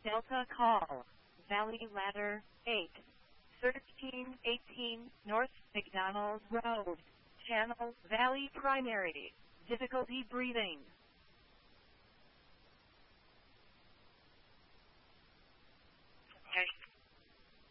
Delta call. Valley ladder 8. 1318 North McDonald Road. Channel Valley Primary. Difficulty breathing.